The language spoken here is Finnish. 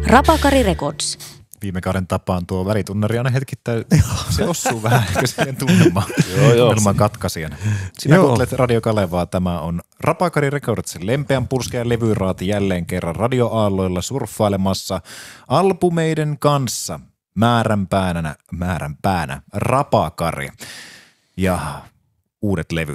Rapakari Records. Viime kauden tapaan tuo välitunnari aina hetkittäin, se osuu vähän ehkä siihen tunnelman katkaisijana. Sinä kuuntelet Radio Kalevaa, tämä on Rapakari Records, lempeän purskean levyraati jälleen kerran radioaalloilla surffailemassa albumeiden kanssa määränpäänä Rapakari ja uudet levyt.